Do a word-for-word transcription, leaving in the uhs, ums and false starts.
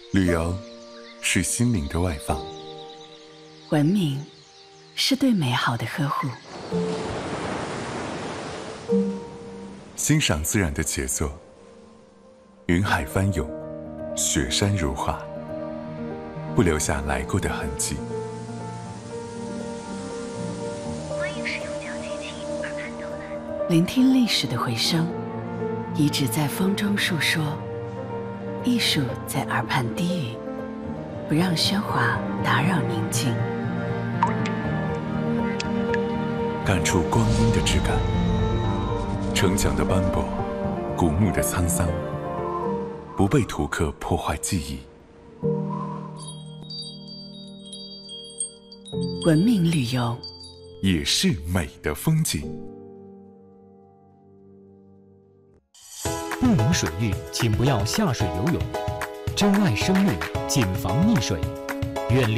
旅游是心灵的外放， 文明是对美好的呵护， 欣赏自然的杰作，云海翻涌，雪山如画，不留下来过的痕迹。 欢迎使用脚机器耳畔导览， 聆听历史的回声，遗址在风中述说，艺术在耳畔低语，不让喧哗打扰宁静。 感触光阴的质感，城墙的斑驳，古墓的沧桑，不被图刻破坏记忆。 文明旅游也是美的风景。 不明水域，请不要下水游泳。珍爱生命，谨防溺水，远离。